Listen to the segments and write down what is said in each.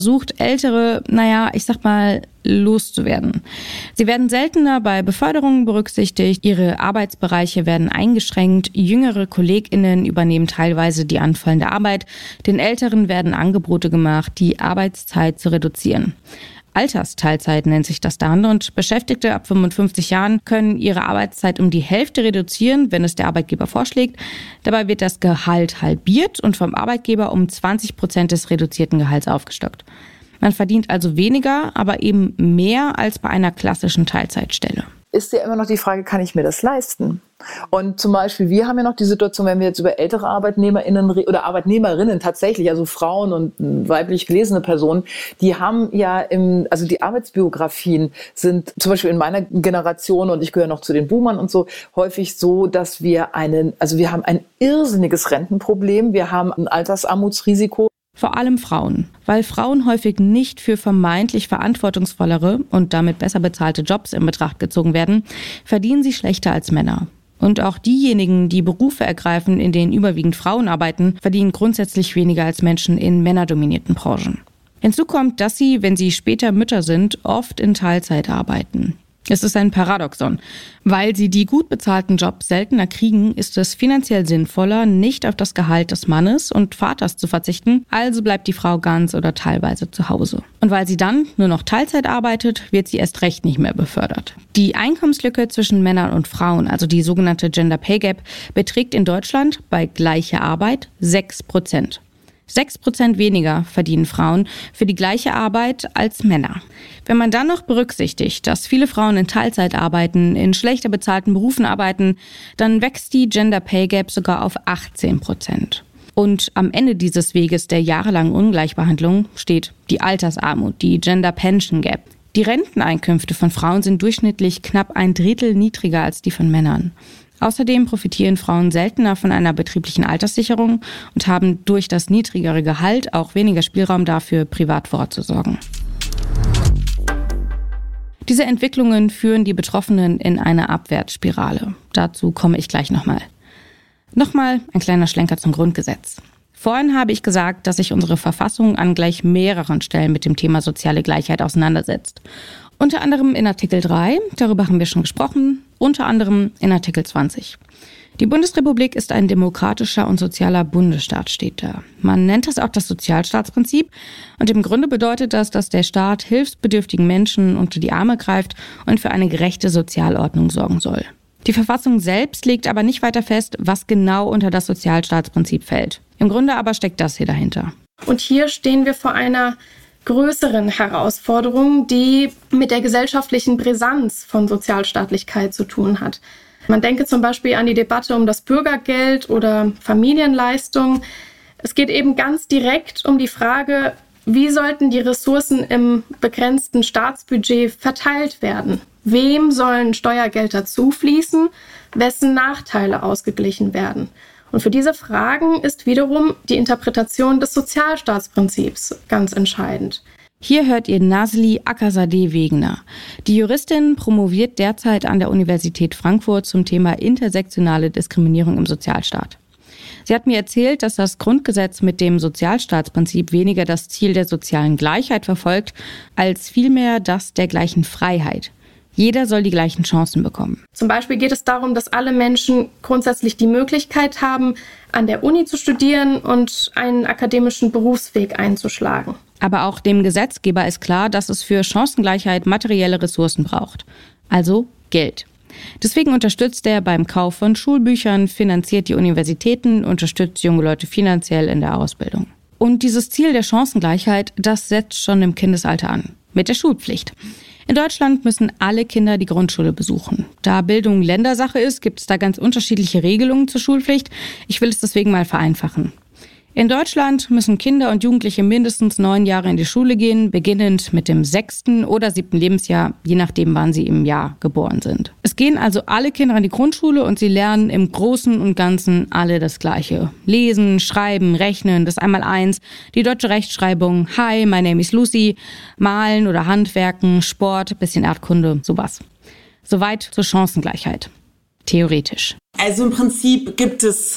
sucht Ältere, ich sag mal, loszuwerden. Sie werden seltener bei Beförderungen berücksichtigt, ihre Arbeitsbereiche werden eingeschränkt, jüngere KollegInnen übernehmen teilweise die anfallende Arbeit, den Älteren werden Angebote gemacht, die Arbeitszeit zu reduzieren. Altersteilzeit nennt sich das dann und Beschäftigte ab 55 Jahren können ihre Arbeitszeit um die Hälfte reduzieren, wenn es der Arbeitgeber vorschlägt. Dabei wird das Gehalt halbiert und vom Arbeitgeber um 20% des reduzierten Gehalts aufgestockt. Man verdient also weniger, aber eben mehr als bei einer klassischen Teilzeitstelle. Ist ja immer noch die Frage, kann ich mir das leisten? Und zum Beispiel, wir haben ja noch die Situation, wenn wir jetzt über ältere ArbeitnehmerInnen oder Arbeitnehmerinnen tatsächlich, also Frauen und weiblich gelesene Personen, die haben ja die Arbeitsbiografien sind zum Beispiel in meiner Generation, und ich gehöre noch zu den Boomern und so, häufig so, dass wir haben ein irrsinniges Rentenproblem, wir haben ein Altersarmutsrisiko. Vor allem Frauen, weil Frauen häufig nicht für vermeintlich verantwortungsvollere und damit besser bezahlte Jobs in Betracht gezogen werden, verdienen sie schlechter als Männer. Und auch diejenigen, die Berufe ergreifen, in denen überwiegend Frauen arbeiten, verdienen grundsätzlich weniger als Menschen in männerdominierten Branchen. Hinzu kommt, dass sie, wenn sie später Mütter sind, oft in Teilzeit arbeiten. Es ist ein Paradoxon. Weil sie die gut bezahlten Jobs seltener kriegen, ist es finanziell sinnvoller, nicht auf das Gehalt des Mannes und Vaters zu verzichten, also bleibt die Frau ganz oder teilweise zu Hause. Und weil sie dann nur noch Teilzeit arbeitet, wird sie erst recht nicht mehr befördert. Die Einkommenslücke zwischen Männern und Frauen, also die sogenannte Gender Pay Gap, beträgt in Deutschland bei gleicher Arbeit 6%. 6% weniger verdienen Frauen für die gleiche Arbeit als Männer. Wenn man dann noch berücksichtigt, dass viele Frauen in Teilzeit arbeiten, in schlechter bezahlten Berufen arbeiten, dann wächst die Gender Pay Gap sogar auf 18%. Und am Ende dieses Weges der jahrelangen Ungleichbehandlung steht die Altersarmut, die Gender Pension Gap. Die Renteneinkünfte von Frauen sind durchschnittlich knapp 1/3 niedriger als die von Männern. Außerdem profitieren Frauen seltener von einer betrieblichen Alterssicherung und haben durch das niedrigere Gehalt auch weniger Spielraum dafür, privat vorzusorgen. Diese Entwicklungen führen die Betroffenen in eine Abwärtsspirale. Dazu komme ich gleich nochmal. Nochmal ein kleiner Schlenker zum Grundgesetz. Vorhin habe ich gesagt, dass sich unsere Verfassung an gleich mehreren Stellen mit dem Thema soziale Gleichheit auseinandersetzt. Unter anderem in Artikel 3, darüber haben wir schon gesprochen, unter anderem in Artikel 20. Die Bundesrepublik ist ein demokratischer und sozialer Bundesstaat, steht da. Man nennt das auch das Sozialstaatsprinzip und im Grunde bedeutet das, dass der Staat hilfsbedürftigen Menschen unter die Arme greift und für eine gerechte Sozialordnung sorgen soll. Die Verfassung selbst legt aber nicht weiter fest, was genau unter das Sozialstaatsprinzip fällt. Im Grunde aber steckt das hier dahinter. Und hier stehen wir vor einer größeren Herausforderung, die mit der gesellschaftlichen Brisanz von Sozialstaatlichkeit zu tun hat. Man denke zum Beispiel an die Debatte um das Bürgergeld oder Familienleistung. Es geht eben ganz direkt um die Frage, wie sollten die Ressourcen im begrenzten Staatsbudget verteilt werden? Wem sollen Steuergelder zufließen? Wessen Nachteile ausgeglichen werden? Und für diese Fragen ist wiederum die Interpretation des Sozialstaatsprinzips ganz entscheidend. Hier hört ihr Nazli Akazadeh-Wegener. Die Juristin promoviert derzeit an der Universität Frankfurt zum Thema intersektionale Diskriminierung im Sozialstaat. Sie hat mir erzählt, dass das Grundgesetz mit dem Sozialstaatsprinzip weniger das Ziel der sozialen Gleichheit verfolgt, als vielmehr das der gleichen Freiheit. Jeder soll die gleichen Chancen bekommen. Zum Beispiel geht es darum, dass alle Menschen grundsätzlich die Möglichkeit haben, an der Uni zu studieren und einen akademischen Berufsweg einzuschlagen. Aber auch dem Gesetzgeber ist klar, dass es für Chancengleichheit materielle Ressourcen braucht. Also Geld. Deswegen unterstützt er beim Kauf von Schulbüchern, finanziert die Universitäten, unterstützt junge Leute finanziell in der Ausbildung. Und dieses Ziel der Chancengleichheit, das setzt schon im Kindesalter an. Mit der Schulpflicht. In Deutschland müssen alle Kinder die Grundschule besuchen. Da Bildung Ländersache ist, gibt es da ganz unterschiedliche Regelungen zur Schulpflicht. Ich will es deswegen mal vereinfachen. In Deutschland müssen Kinder und Jugendliche mindestens 9 Jahre in die Schule gehen, beginnend mit dem 6. oder 7. Lebensjahr, je nachdem, wann sie im Jahr geboren sind. Es gehen also alle Kinder an die Grundschule und sie lernen im Großen und Ganzen alle das Gleiche. Lesen, Schreiben, Rechnen, das Einmaleins, die deutsche Rechtschreibung, Hi, my name is Lucy, Malen oder Handwerken, Sport, bisschen Erdkunde, sowas. Soweit zur Chancengleichheit. Theoretisch. Also im Prinzip gibt es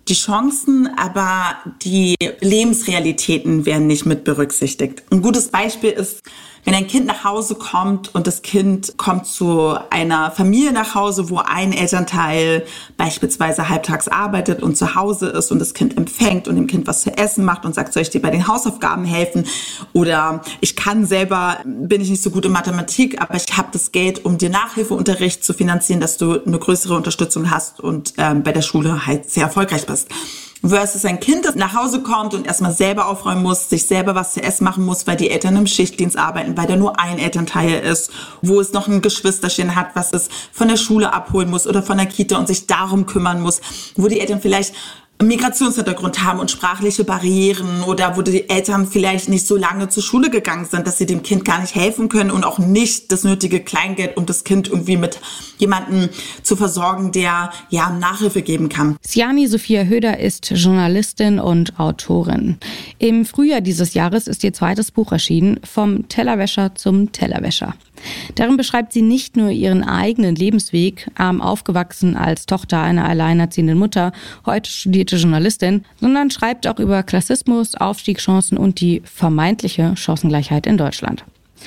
die Chancen, aber die Lebensrealitäten werden nicht mit berücksichtigt. Ein gutes Beispiel ist, wenn ein Kind nach Hause kommt und das Kind kommt zu einer Familie nach Hause, wo ein Elternteil beispielsweise halbtags arbeitet und zu Hause ist und das Kind empfängt und dem Kind was zu essen macht und sagt, soll ich dir bei den Hausaufgaben helfen? Oder ich kann selber, bin ich nicht so gut in Mathematik, aber ich habe das Geld, um dir Nachhilfeunterricht zu finanzieren, dass du eine größere Unterstützung hast und bei der Schule halt sehr erfolgreich bist. Versus ein Kind, das nach Hause kommt und erstmal selber aufräumen muss, sich selber was zu essen machen muss, weil die Eltern im Schichtdienst arbeiten, weil da nur ein Elternteil ist, wo es noch ein Geschwisterchen hat, was es von der Schule abholen muss oder von der Kita und sich darum kümmern muss, wo die Eltern vielleicht Migrationshintergrund haben und sprachliche Barrieren oder wo die Eltern vielleicht nicht so lange zur Schule gegangen sind, dass sie dem Kind gar nicht helfen können und auch nicht das nötige Kleingeld, um das Kind irgendwie mit jemandem zu versorgen, der ja Nachhilfe geben kann. Siani Sophia Höder ist Journalistin und Autorin. Im Frühjahr dieses Jahres ist ihr zweites Buch erschienen, Vom Tellerwäscher zum Tellerwäscher. Darin beschreibt sie nicht nur ihren eigenen Lebensweg, arm aufgewachsen als Tochter einer alleinerziehenden Mutter, heute studierte Journalistin, sondern schreibt auch über Klassismus, Aufstiegschancen und die vermeintliche Chancengleichheit in Deutschland.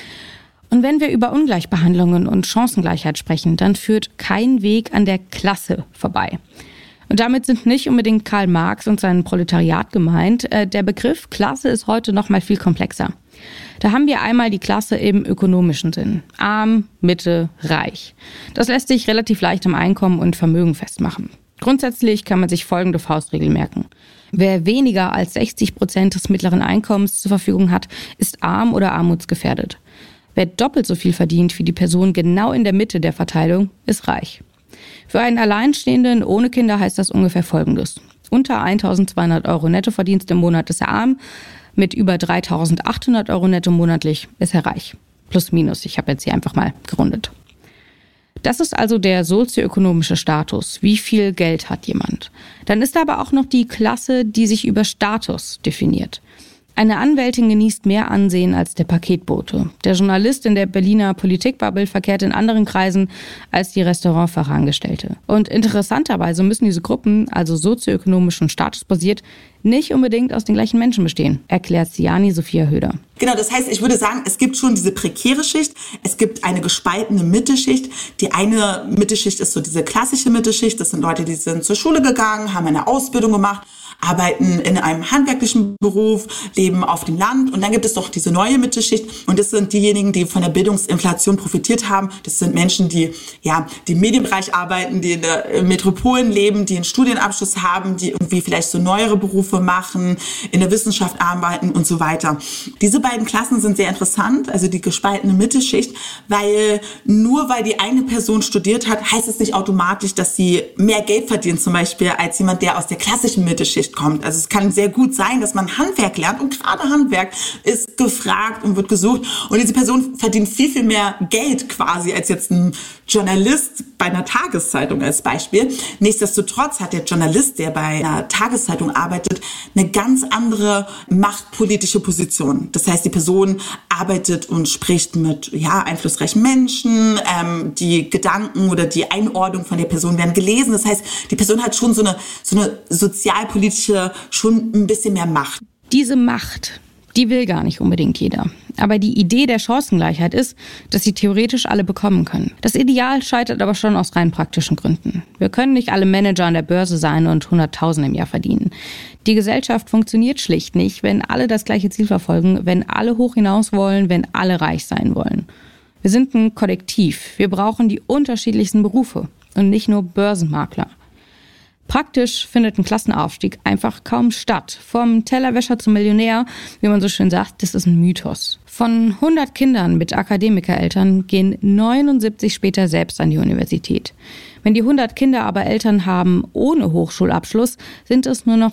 Und wenn wir über Ungleichbehandlungen und Chancengleichheit sprechen, dann führt kein Weg an der Klasse vorbei. Und damit sind nicht unbedingt Karl Marx und sein Proletariat gemeint. Der Begriff Klasse ist heute noch mal viel komplexer. Da haben wir einmal die Klasse im ökonomischen Sinn. Arm, Mitte, reich. Das lässt sich relativ leicht am Einkommen und Vermögen festmachen. Grundsätzlich kann man sich folgende Faustregel merken. Wer weniger als 60% des mittleren Einkommens zur Verfügung hat, ist arm oder armutsgefährdet. Wer doppelt so viel verdient wie die Person genau in der Mitte der Verteilung, ist reich. Für einen Alleinstehenden ohne Kinder heißt das ungefähr Folgendes. Unter 1.200 Euro Nettoverdienst im Monat ist er arm, mit über 3.800 Euro netto monatlich ist er reich. Plus minus, ich habe jetzt hier einfach mal gerundet. Das ist also der sozioökonomische Status. Wie viel Geld hat jemand? Dann ist da aber auch noch die Klasse, die sich über Status definiert. Eine Anwältin genießt mehr Ansehen als der Paketbote. Der Journalist in der Berliner Politikbubble verkehrt in anderen Kreisen als die Restaurantfachangestellte. Und interessanterweise müssen diese Gruppen, also sozioökonomisch und statusbasiert, nicht unbedingt aus den gleichen Menschen bestehen, erklärt Siani Sophia Höder. Genau, das heißt, ich würde sagen, es gibt schon diese prekäre Schicht, es gibt eine gespaltene Mittelschicht. Die eine Mittelschicht ist so diese klassische Mittelschicht, das sind Leute, die sind zur Schule gegangen, haben eine Ausbildung gemacht, arbeiten in einem handwerklichen Beruf, leben auf dem Land. Und dann gibt es doch diese neue Mittelschicht. Und das sind diejenigen, die von der Bildungsinflation profitiert haben. Das sind Menschen, die im Medienbereich arbeiten, die in der Metropolen leben, die einen Studienabschluss haben, die irgendwie vielleicht so neuere Berufe machen, in der Wissenschaft arbeiten und so weiter. Diese beiden Klassen sind sehr interessant, also die gespaltene Mittelschicht, weil nur weil die eine Person studiert hat, heißt es nicht automatisch, dass sie mehr Geld verdient, zum Beispiel, als jemand, der aus der klassischen Mittelschicht kommt. Also es kann sehr gut sein, dass man Handwerk lernt und gerade Handwerk ist gefragt und wird gesucht und diese Person verdient viel, viel mehr Geld quasi als jetzt ein Journalist bei einer Tageszeitung als Beispiel. Nichtsdestotrotz hat der Journalist, der bei einer Tageszeitung arbeitet, eine ganz andere machtpolitische Position. Das heißt, die Person arbeitet und spricht mit einflussreichen Menschen, die Gedanken oder die Einordnung von der Person werden gelesen. Das heißt, die Person hat schon so eine sozialpolitische, schon ein bisschen mehr Macht. Diese Macht, die will gar nicht unbedingt jeder. Aber die Idee der Chancengleichheit ist, dass sie theoretisch alle bekommen können. Das Ideal scheitert aber schon aus rein praktischen Gründen. Wir können nicht alle Manager an der Börse sein und 100.000 im Jahr verdienen. Die Gesellschaft funktioniert schlicht nicht, wenn alle das gleiche Ziel verfolgen, wenn alle hoch hinaus wollen, wenn alle reich sein wollen. Wir sind ein Kollektiv. Wir brauchen die unterschiedlichsten Berufe und nicht nur Börsenmakler. Praktisch findet ein Klassenaufstieg einfach kaum statt. Vom Tellerwäscher zum Millionär, wie man so schön sagt, das ist ein Mythos. Von 100 Kindern mit Akademikereltern gehen 79 später selbst an die Universität. Wenn die 100 Kinder aber Eltern haben ohne Hochschulabschluss, sind es nur noch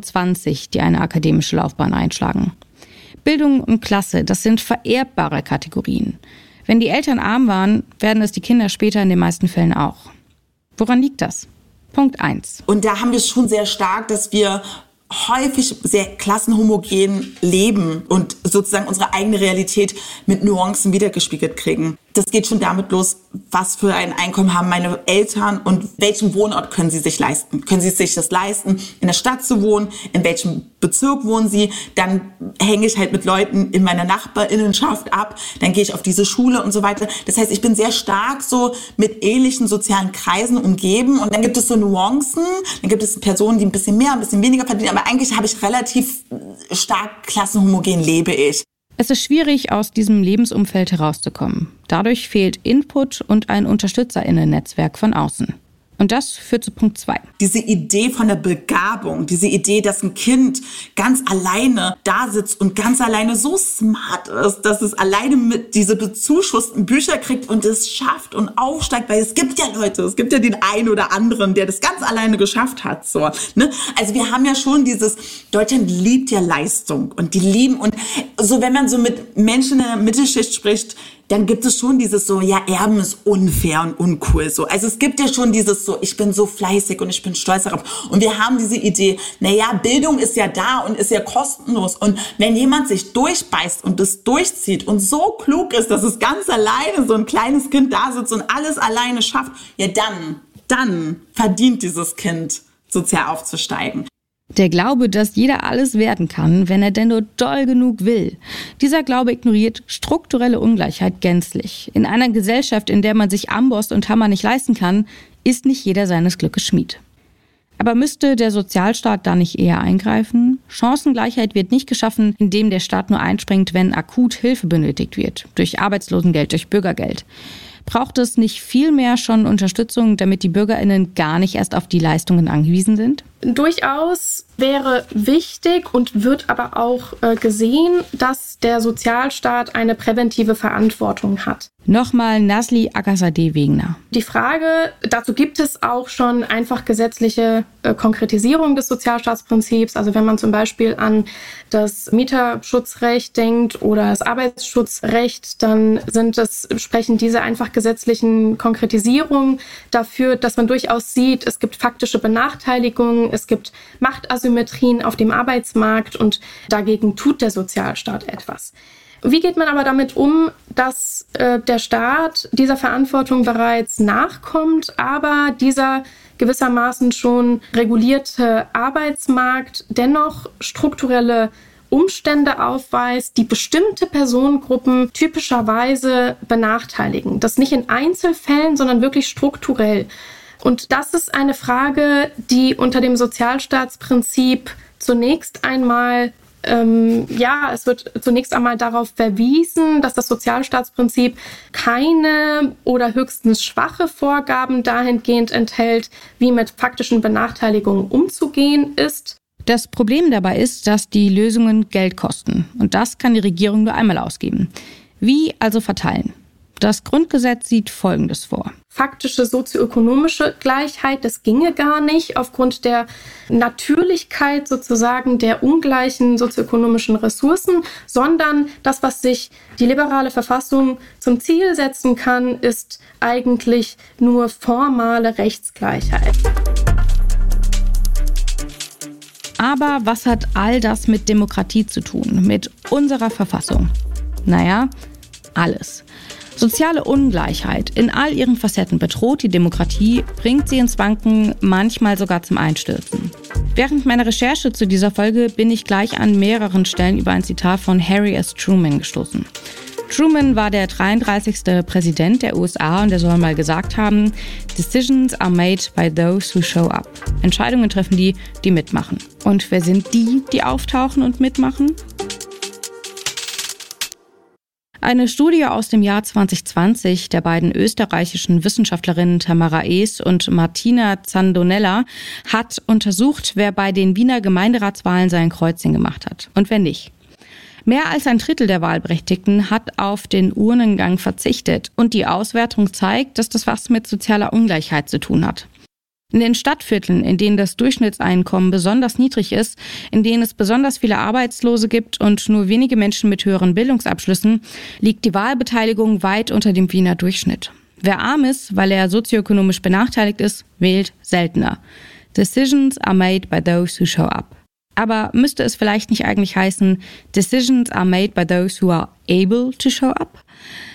27, die eine akademische Laufbahn einschlagen. Bildung und Klasse, das sind vererbbare Kategorien. Wenn die Eltern arm waren, werden es die Kinder später in den meisten Fällen auch. Woran liegt das? Punkt 1. Und da haben wir es schon sehr stark, dass wir häufig sehr klassenhomogen leben und sozusagen unsere eigene Realität mit Nuancen wiedergespiegelt kriegen. Das geht schon damit los, was für ein Einkommen haben meine Eltern und welchen Wohnort können sie sich leisten. Können sie sich das leisten, in der Stadt zu wohnen? In welchem Bezirk wohnen sie? Dann hänge ich halt mit Leuten in meiner Nachbarinnenschaft ab. Dann gehe ich auf diese Schule und so weiter. Das heißt, ich bin sehr stark so mit ähnlichen sozialen Kreisen umgeben. Und dann gibt es so Nuancen. Dann gibt es Personen, die ein bisschen mehr, ein bisschen weniger verdienen. Aber eigentlich habe ich relativ stark klassenhomogen lebe ich. Es ist schwierig, aus diesem Lebensumfeld herauszukommen. Dadurch fehlt Input und ein UnterstützerInnen-Netzwerk von außen. Und das führt zu Punkt 2. Diese Idee von der Begabung, diese Idee, dass ein Kind ganz alleine da sitzt und ganz alleine so smart ist, dass es alleine mit diese bezuschussten Bücher kriegt und es schafft und aufsteigt, weil es gibt ja Leute, es gibt ja den einen oder anderen, der das ganz alleine geschafft hat. So, ne? Also wir haben ja schon Deutschland liebt ja Leistung und die lieben und so, wenn man so mit Menschen in der Mittelschicht spricht, dann gibt es schon dieses so, ja, Erben ist unfair und uncool. So. Also es gibt ja schon dieses so, ich bin so fleißig und ich bin stolz darauf. Und wir haben diese Idee, naja, Bildung ist ja da und ist ja kostenlos. Und wenn jemand sich durchbeißt und das durchzieht und so klug ist, dass es ganz alleine so ein kleines Kind da sitzt und alles alleine schafft, ja dann verdient dieses Kind, sozial aufzusteigen. Der Glaube, dass jeder alles werden kann, wenn er denn nur doll genug will. Dieser Glaube ignoriert strukturelle Ungleichheit gänzlich. In einer Gesellschaft, in der man sich Amboss und Hammer nicht leisten kann, ist nicht jeder seines Glückes Schmied. Aber müsste der Sozialstaat da nicht eher eingreifen? Chancengleichheit wird nicht geschaffen, indem der Staat nur einspringt, wenn akut Hilfe benötigt wird. Durch Arbeitslosengeld, durch Bürgergeld. Braucht es nicht viel mehr schon Unterstützung, damit die BürgerInnen gar nicht erst auf die Leistungen angewiesen sind? Durchaus wäre wichtig und wird aber auch gesehen, dass der Sozialstaat eine präventive Verantwortung hat. Nochmal Nazli Akazadeh-Wegener. Die Frage, dazu gibt es auch schon einfach gesetzliche Konkretisierung des Sozialstaatsprinzips. Also wenn man zum Beispiel an das Mieterschutzrecht denkt oder das Arbeitsschutzrecht, dann sprechen diese einfach gesetzlichen Konkretisierungen dafür, dass man durchaus sieht, es gibt faktische Benachteiligungen, es gibt Machtasymmetrien auf dem Arbeitsmarkt und dagegen tut der Sozialstaat etwas. Wie geht man aber damit um, dass der Staat dieser Verantwortung bereits nachkommt, aber dieser gewissermaßen schon regulierte Arbeitsmarkt dennoch strukturelle Umstände aufweist, die bestimmte Personengruppen typischerweise benachteiligen. Das nicht in Einzelfällen, sondern wirklich strukturell. Und das ist eine Frage, die unter dem Sozialstaatsprinzip zunächst einmal es wird zunächst einmal darauf verwiesen, dass das Sozialstaatsprinzip keine oder höchstens schwache Vorgaben dahingehend enthält, wie mit faktischen Benachteiligungen umzugehen ist. Das Problem dabei ist, dass die Lösungen Geld kosten. Und das kann die Regierung nur einmal ausgeben. Wie also verteilen? Das Grundgesetz sieht Folgendes vor. Faktische sozioökonomische Gleichheit, das ginge gar nicht aufgrund der Natürlichkeit sozusagen der ungleichen sozioökonomischen Ressourcen, sondern das, was sich die liberale Verfassung zum Ziel setzen kann, ist eigentlich nur formale Rechtsgleichheit. Aber was hat all das mit Demokratie zu tun, mit unserer Verfassung? Naja, alles. Soziale Ungleichheit in all ihren Facetten bedroht die Demokratie, bringt sie ins Wanken, manchmal sogar zum Einstürzen. Während meiner Recherche zu dieser Folge bin ich gleich an mehreren Stellen über ein Zitat von Harry S. Truman gestoßen. Truman war der 33. Präsident der USA und er soll mal gesagt haben, Decisions are made by those who show up. Entscheidungen treffen die, die mitmachen. Und wer sind die, die auftauchen und mitmachen? Eine Studie aus dem Jahr 2020 der beiden österreichischen Wissenschaftlerinnen Tamara Ees und Martina Zandonella hat untersucht, wer bei den Wiener Gemeinderatswahlen sein Kreuzchen gemacht hat und wer nicht. Mehr als ein Drittel der Wahlberechtigten hat auf den Urnengang verzichtet und die Auswertung zeigt, dass das was mit sozialer Ungleichheit zu tun hat. In den Stadtvierteln, in denen das Durchschnittseinkommen besonders niedrig ist, in denen es besonders viele Arbeitslose gibt und nur wenige Menschen mit höheren Bildungsabschlüssen, liegt die Wahlbeteiligung weit unter dem Wiener Durchschnitt. Wer arm ist, weil er sozioökonomisch benachteiligt ist, wählt seltener. Decisions are made by those who show up. Aber müsste es vielleicht nicht eigentlich heißen, Decisions are made by those who are able to show up?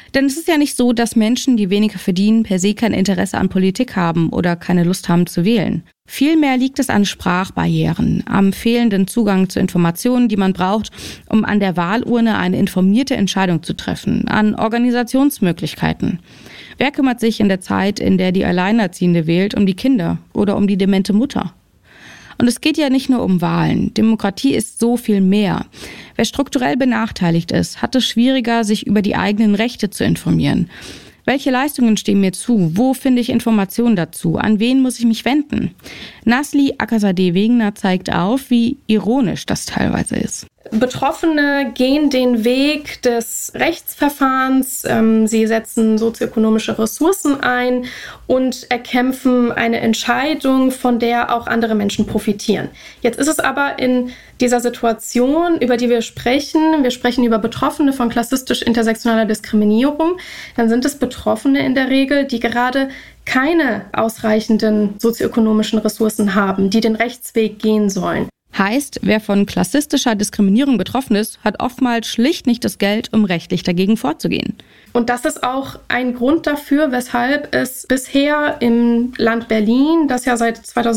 Denn es ist ja nicht so, dass Menschen, die weniger verdienen, per se kein Interesse an Politik haben oder keine Lust haben zu wählen. Vielmehr liegt es an Sprachbarrieren, am fehlenden Zugang zu Informationen, die man braucht, um an der Wahlurne eine informierte Entscheidung zu treffen, an Organisationsmöglichkeiten. Wer kümmert sich in der Zeit, in der die Alleinerziehende wählt, um die Kinder oder um die demente Mutter? Und es geht ja nicht nur um Wahlen. Demokratie ist so viel mehr. Wer strukturell benachteiligt ist, hat es schwieriger, sich über die eigenen Rechte zu informieren. Welche Leistungen stehen mir zu? Wo finde ich Informationen dazu? An wen muss ich mich wenden? Nazli Akazadeh-Wegener zeigt auf, wie ironisch das teilweise ist. Betroffene gehen den Weg des Rechtsverfahrens, sie setzen sozioökonomische Ressourcen ein und erkämpfen eine Entscheidung, von der auch andere Menschen profitieren. Jetzt ist es aber in dieser Situation, über die wir sprechen über Betroffene von klassistisch-intersektionaler Diskriminierung, dann sind es Betroffene in der Regel, die gerade keine ausreichenden sozioökonomischen Ressourcen haben, die den Rechtsweg gehen sollen. Heißt, wer von klassistischer Diskriminierung betroffen ist, hat oftmals schlicht nicht das Geld, um rechtlich dagegen vorzugehen. Und das ist auch ein Grund dafür, weshalb es bisher im Land Berlin, das ja seit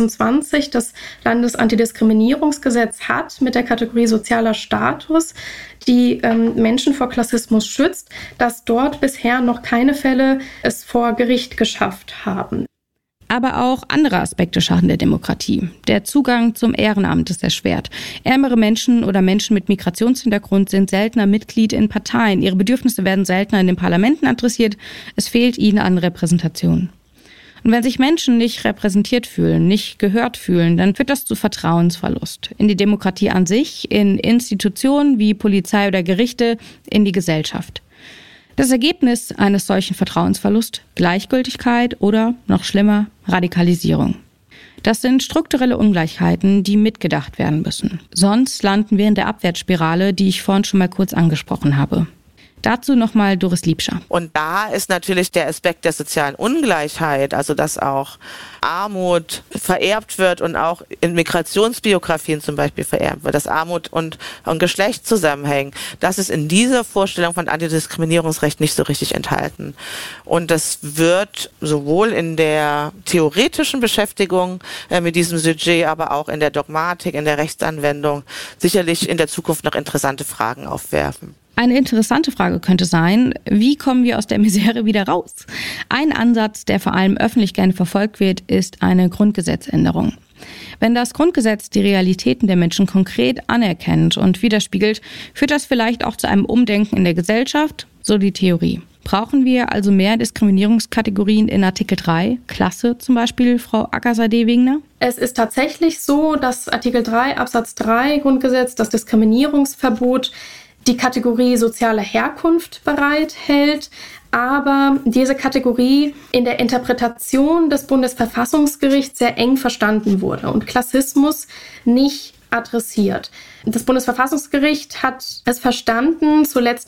2020 das Landesantidiskriminierungsgesetz hat, mit der Kategorie sozialer Status, die Menschen vor Klassismus schützt, dass dort bisher noch keine Fälle es vor Gericht geschafft haben. Aber auch andere Aspekte schaden der Demokratie. Der Zugang zum Ehrenamt ist erschwert. Ärmere Menschen oder Menschen mit Migrationshintergrund sind seltener Mitglied in Parteien. Ihre Bedürfnisse werden seltener in den Parlamenten adressiert. Es fehlt ihnen an Repräsentation. Und wenn sich Menschen nicht repräsentiert fühlen, nicht gehört fühlen, dann führt das zu Vertrauensverlust. In die Demokratie an sich, in Institutionen wie Polizei oder Gerichte, in die Gesellschaft. Das Ergebnis eines solchen Vertrauensverlusts: Gleichgültigkeit oder, noch schlimmer, Radikalisierung. Das sind strukturelle Ungleichheiten, die mitgedacht werden müssen. Sonst landen wir in der Abwärtsspirale, die ich vorhin schon mal kurz angesprochen habe. Dazu nochmal Doris Liebscher. Und da ist natürlich der Aspekt der sozialen Ungleichheit, also dass auch Armut vererbt wird und auch in Migrationsbiografien zum Beispiel vererbt wird, dass Armut und Geschlecht zusammenhängen. Das ist in dieser Vorstellung von Antidiskriminierungsrecht nicht so richtig enthalten. Und das wird sowohl in der theoretischen Beschäftigung mit diesem Sujet, aber auch in der Dogmatik, in der Rechtsanwendung sicherlich in der Zukunft noch interessante Fragen aufwerfen. Eine interessante Frage könnte sein, wie kommen wir aus der Misere wieder raus? Ein Ansatz, der vor allem öffentlich gerne verfolgt wird, ist eine Grundgesetzänderung. Wenn das Grundgesetz die Realitäten der Menschen konkret anerkennt und widerspiegelt, führt das vielleicht auch zu einem Umdenken in der Gesellschaft, so die Theorie. Brauchen wir also mehr Diskriminierungskategorien in Artikel 3, Klasse zum Beispiel, Frau Akazadeh-Wegener? Es ist tatsächlich so, dass Artikel 3 Absatz 3 Grundgesetz, das Diskriminierungsverbot, die Kategorie soziale Herkunft bereithält, aber diese Kategorie in der Interpretation des Bundesverfassungsgerichts sehr eng verstanden wurde und Klassismus nicht adressiert. Das Bundesverfassungsgericht hat es verstanden, zuletzt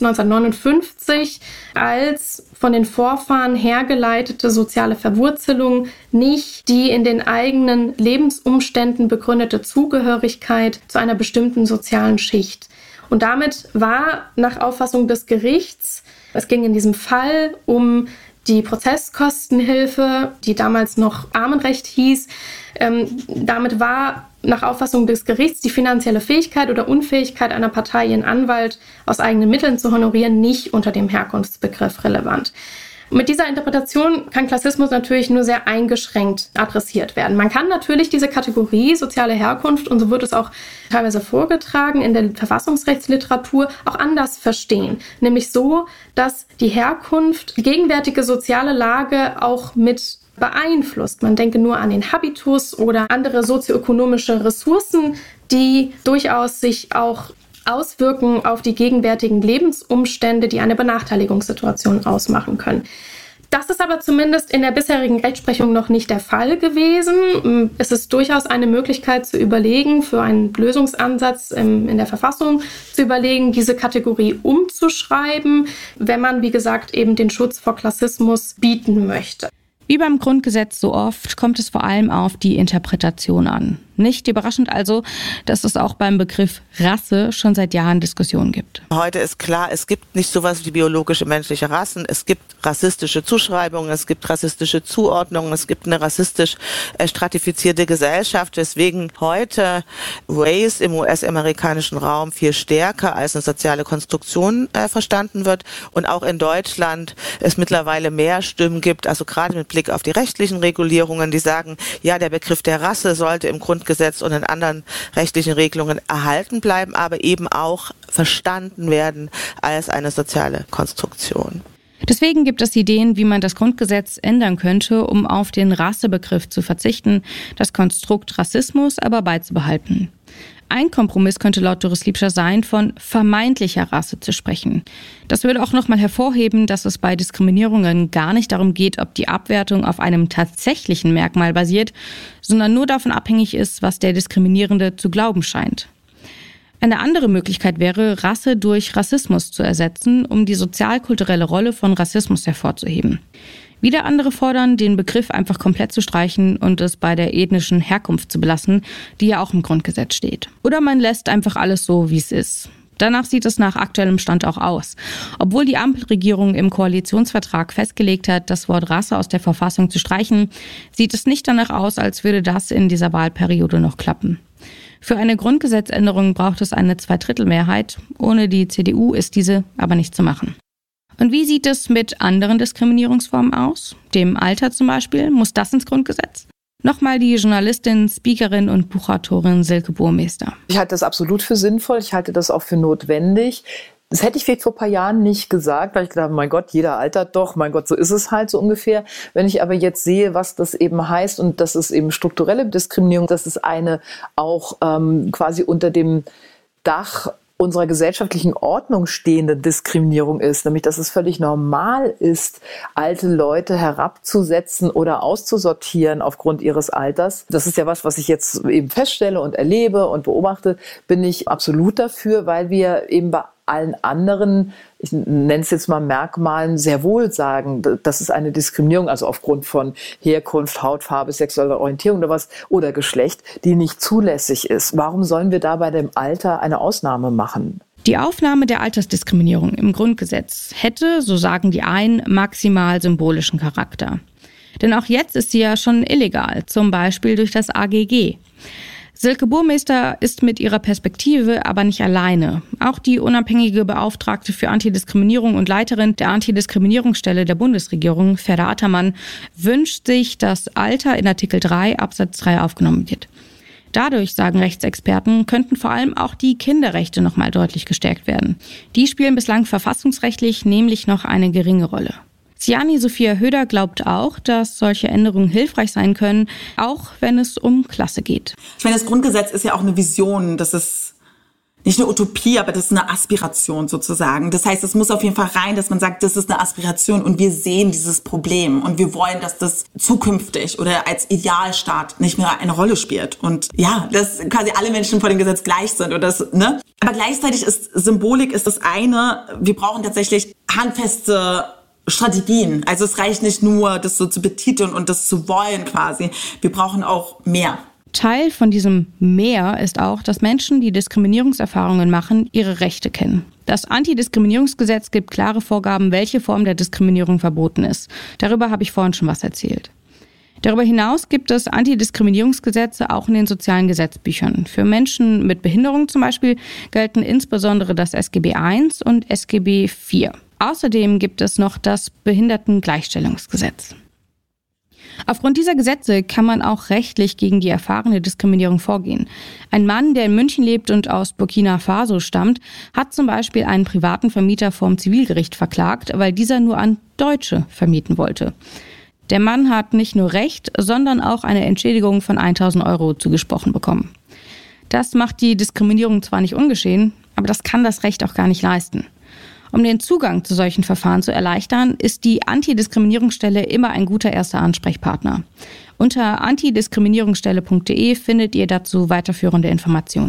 1959, als von den Vorfahren hergeleitete soziale Verwurzelung nicht die in den eigenen Lebensumständen begründete Zugehörigkeit zu einer bestimmten sozialen Schicht. Und damit war nach Auffassung des Gerichts, es ging in diesem Fall um die Prozesskostenhilfe, die damals noch Armenrecht hieß, damit war nach Auffassung des Gerichts die finanzielle Fähigkeit oder Unfähigkeit einer Partei, ihren Anwalt aus eigenen Mitteln zu honorieren, nicht unter dem Herkunftsbegriff relevant. Mit dieser Interpretation kann Klassismus natürlich nur sehr eingeschränkt adressiert werden. Man kann natürlich diese Kategorie soziale Herkunft, und so wird es auch teilweise vorgetragen in der Verfassungsrechtsliteratur, auch anders verstehen. Nämlich so, dass die Herkunft die gegenwärtige soziale Lage auch mit beeinflusst. Man denke nur an den Habitus oder andere sozioökonomische Ressourcen, die durchaus sich auch auswirken auf die gegenwärtigen Lebensumstände, die eine Benachteiligungssituation ausmachen können. Das ist aber zumindest in der bisherigen Rechtsprechung noch nicht der Fall gewesen. Es ist durchaus eine Möglichkeit zu überlegen, für einen Lösungsansatz in der Verfassung zu überlegen, diese Kategorie umzuschreiben, wenn man, wie gesagt, eben den Schutz vor Klassismus bieten möchte. Wie beim Grundgesetz so oft kommt es vor allem auf die Interpretation an. Nicht überraschend also, dass es auch beim Begriff Rasse schon seit Jahren Diskussionen gibt. Heute ist klar, es gibt nicht sowas wie biologische menschliche Rassen. Es gibt rassistische Zuschreibungen, es gibt rassistische Zuordnungen, es gibt eine rassistisch stratifizierte Gesellschaft, weswegen heute Race im US-amerikanischen Raum viel stärker als eine soziale Konstruktion verstanden wird und auch in Deutschland es mittlerweile mehr Stimmen gibt, also gerade mit Blick auf die rechtlichen Regulierungen, die sagen, ja, der Begriff der Rasse sollte im Grundgesetz und in anderen rechtlichen Regelungen erhalten bleiben, aber eben auch verstanden werden als eine soziale Konstruktion. Deswegen gibt es Ideen, wie man das Grundgesetz ändern könnte, um auf den Rassebegriff zu verzichten, das Konstrukt Rassismus aber beizubehalten. Ein Kompromiss könnte laut Doris Liebscher sein, von vermeintlicher Rasse zu sprechen. Das würde auch nochmal hervorheben, dass es bei Diskriminierungen gar nicht darum geht, ob die Abwertung auf einem tatsächlichen Merkmal basiert, sondern nur davon abhängig ist, was der Diskriminierende zu glauben scheint. Eine andere Möglichkeit wäre, Rasse durch Rassismus zu ersetzen, um die sozial-kulturelle Rolle von Rassismus hervorzuheben. Wieder andere fordern, den Begriff einfach komplett zu streichen und es bei der ethnischen Herkunft zu belassen, die ja auch im Grundgesetz steht. Oder man lässt einfach alles so, wie es ist. Danach sieht es nach aktuellem Stand auch aus. Obwohl die Ampelregierung im Koalitionsvertrag festgelegt hat, das Wort Rasse aus der Verfassung zu streichen, sieht es nicht danach aus, als würde das in dieser Wahlperiode noch klappen. Für eine Grundgesetzänderung braucht es eine Zweidrittelmehrheit. Ohne die CDU ist diese aber nicht zu machen. Und wie sieht es mit anderen Diskriminierungsformen aus? Dem Alter zum Beispiel? Muss das ins Grundgesetz? Nochmal die Journalistin, Speakerin und Buchautorin Silke Burmester. Ich halte das absolut für sinnvoll. Ich halte das auch für notwendig. Das hätte ich vielleicht vor ein paar Jahren nicht gesagt, weil ich gedacht habe, mein Gott, jeder altert doch, mein Gott, so ist es halt so ungefähr. Wenn ich aber jetzt sehe, was das eben heißt und das ist eben strukturelle Diskriminierung, dass es eine auch quasi unter dem Dach unserer gesellschaftlichen Ordnung stehende Diskriminierung ist, nämlich dass es völlig normal ist, alte Leute herabzusetzen oder auszusortieren aufgrund ihres Alters. Das ist ja was ich jetzt eben feststelle und erlebe und beobachte, bin ich absolut dafür, weil wir eben bei allen anderen, ich nenne es jetzt mal Merkmalen, sehr wohl sagen, das ist eine Diskriminierung, also aufgrund von Herkunft, Hautfarbe, sexueller Orientierung oder was oder Geschlecht, die nicht zulässig ist. Warum sollen wir da bei dem Alter eine Ausnahme machen? Die Aufnahme der Altersdiskriminierung im Grundgesetz hätte, so sagen die einen, maximal symbolischen Charakter. Denn auch jetzt ist sie ja schon illegal, zum Beispiel durch das AGG. Silke Burmester ist mit ihrer Perspektive aber nicht alleine. Auch die unabhängige Beauftragte für Antidiskriminierung und Leiterin der Antidiskriminierungsstelle der Bundesregierung, Ferda Attermann, wünscht sich, dass Alter in Artikel 3 Absatz 3 aufgenommen wird. Dadurch, sagen Rechtsexperten, könnten vor allem auch die Kinderrechte nochmal deutlich gestärkt werden. Die spielen bislang verfassungsrechtlich nämlich noch eine geringe Rolle. Siani Sophia Höder glaubt auch, dass solche Änderungen hilfreich sein können, auch wenn es um Klasse geht. Ich meine, das Grundgesetz ist ja auch eine Vision, das ist nicht eine Utopie, aber das ist eine Aspiration sozusagen. Das heißt, es muss auf jeden Fall rein, dass man sagt, das ist eine Aspiration und wir sehen dieses Problem und wir wollen, dass das zukünftig oder als Idealstaat nicht mehr eine Rolle spielt. Und ja, dass quasi alle Menschen vor dem Gesetz gleich sind oder das, ne? Aber gleichzeitig ist Symbolik ist das eine, wir brauchen tatsächlich handfeste Strategien. Also es reicht nicht nur, das so zu betiteln und das zu wollen quasi. Wir brauchen auch mehr. Teil von diesem Mehr ist auch, dass Menschen, die Diskriminierungserfahrungen machen, ihre Rechte kennen. Das Antidiskriminierungsgesetz gibt klare Vorgaben, welche Form der Diskriminierung verboten ist. Darüber habe ich vorhin schon was erzählt. Darüber hinaus gibt es Antidiskriminierungsgesetze auch in den sozialen Gesetzbüchern. Für Menschen mit Behinderung zum Beispiel gelten insbesondere das SGB I und SGB IV. Außerdem gibt es noch das Behindertengleichstellungsgesetz. Aufgrund dieser Gesetze kann man auch rechtlich gegen die erfahrene Diskriminierung vorgehen. Ein Mann, der in München lebt und aus Burkina Faso stammt, hat zum Beispiel einen privaten Vermieter vorm Zivilgericht verklagt, weil dieser nur an Deutsche vermieten wollte. Der Mann hat nicht nur Recht, sondern auch eine Entschädigung von 1.000 € zugesprochen bekommen. Das macht die Diskriminierung zwar nicht ungeschehen, aber das kann das Recht auch gar nicht leisten. Um den Zugang zu solchen Verfahren zu erleichtern, ist die Antidiskriminierungsstelle immer ein guter erster Ansprechpartner. Unter antidiskriminierungsstelle.de findet ihr dazu weiterführende Informationen.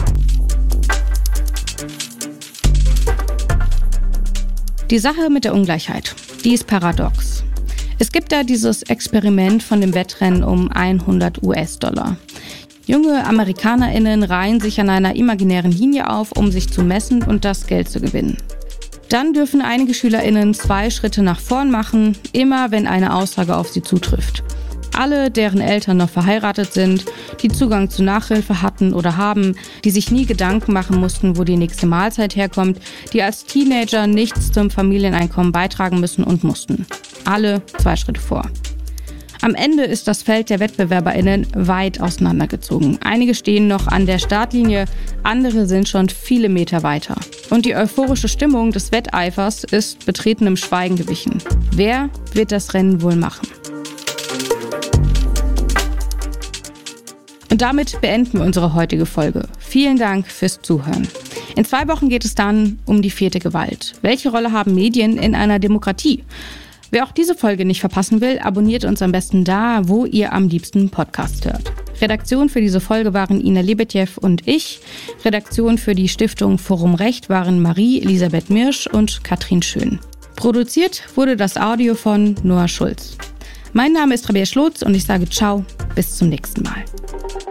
Die Sache mit der Ungleichheit, die ist paradox. Es gibt da dieses Experiment von dem Wettrennen um $100. Junge AmerikanerInnen reihen sich an einer imaginären Linie auf, um sich zu messen und das Geld zu gewinnen. Dann dürfen einige SchülerInnen 2 Schritte nach vorn machen, immer wenn eine Aussage auf sie zutrifft. Alle, deren Eltern noch verheiratet sind, die Zugang zu Nachhilfe hatten oder haben, die sich nie Gedanken machen mussten, wo die nächste Mahlzeit herkommt, die als Teenager nichts zum Familieneinkommen beitragen müssen und mussten. Alle 2 Schritte vor. Am Ende ist das Feld der WettbewerberInnen weit auseinandergezogen. Einige stehen noch an der Startlinie, andere sind schon viele Meter weiter. Und die euphorische Stimmung des Wetteifers ist betretenem Schweigen gewichen. Wer wird das Rennen wohl machen? Und damit beenden wir unsere heutige Folge. Vielen Dank fürs Zuhören. In 2 Wochen geht es dann um die 4. Gewalt. Welche Rolle haben Medien in einer Demokratie? Wer auch diese Folge nicht verpassen will, abonniert uns am besten da, wo ihr am liebsten Podcast hört. Redaktion für diese Folge waren Ina Lebetjew und ich. Redaktion für die Stiftung Forum Recht waren Marie-Elisabeth Mirsch und Katrin Schön. Produziert wurde das Audio von Noah Schulz. Mein Name ist Rabea Schlotz und ich sage ciao, bis zum nächsten Mal.